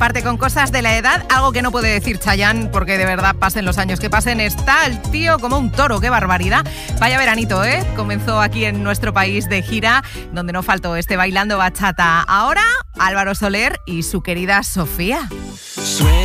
Parte con cosas de la edad, algo que no puede decir Chayanne, porque de verdad, pasen los años que pasen, está el tío como un toro, qué barbaridad. Vaya veranito, ¿eh? Comenzó aquí en nuestro país de gira, donde no faltó este bailando bachata. Ahora, Álvaro Soler y su querida Sofía.